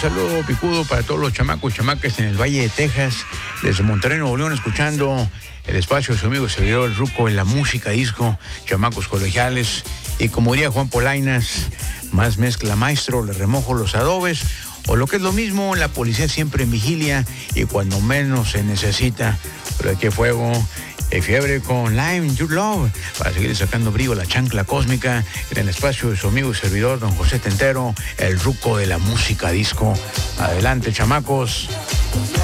saludo picudo para todos los chamacos y chamacas en el Valle de Texas, desde Monterrey, Nuevo León, escuchando el espacio de su amigo servidor el Ruco en la música disco, chamacos colegiales. Y como diría Juan Polainas, más mezcla maestro, le remojo los adobes. O lo que es lo mismo, la policía siempre en vigilia y cuando menos se necesita. Pero aquí fuego, fiebre con Lime, Your Love, para seguir sacando brillo a la chancla cósmica en el espacio de su amigo y servidor, don José Tentero, el Ruco de la música disco. Adelante, chamacos.